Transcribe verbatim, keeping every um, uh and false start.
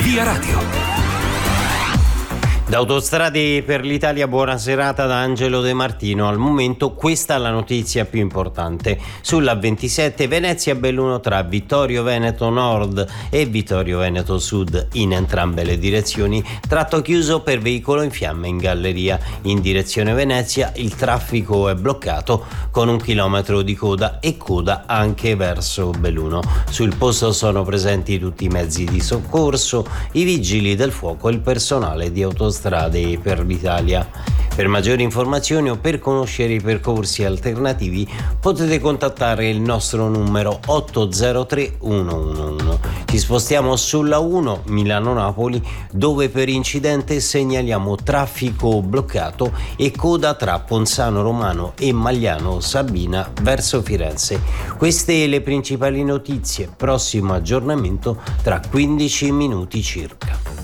Via Radio. Da Autostrade per l'Italia, buona serata da Angelo De Martino. Al momento questa è la notizia più importante. Sulla ventisette Venezia-Belluno tra Vittorio Veneto Nord e Vittorio Veneto Sud in entrambe le direzioni, tratto chiuso per veicolo in fiamme in galleria. In direzione Venezia il traffico è bloccato con un chilometro di coda e coda anche verso Belluno. Sul posto sono presenti tutti i mezzi di soccorso, i vigili del fuoco e il personale di Autostrade Strade per l'Italia. Per maggiori informazioni o per conoscere i percorsi alternativi potete contattare il nostro numero otto zero tre uno uno uno. Ci spostiamo sulla uno Milano-Napoli, dove per incidente segnaliamo traffico bloccato e coda tra Ponzano Romano e Magliano Sabina verso Firenze. Queste le principali notizie. Prossimo aggiornamento tra quindici minuti circa.